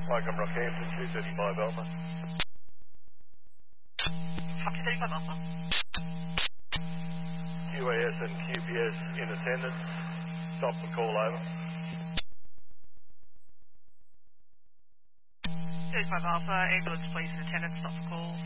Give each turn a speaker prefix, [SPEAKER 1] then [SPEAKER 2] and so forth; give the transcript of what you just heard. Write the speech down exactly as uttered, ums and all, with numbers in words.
[SPEAKER 1] Welcome Rockhampton, two thirty-five Alpha.
[SPEAKER 2] Foxy thirty-five Alpha.
[SPEAKER 1] Q A S and Q P S in attendance. Stop the call over.
[SPEAKER 2] thirty-five Alpha, ambulance please in attendance, stop for call.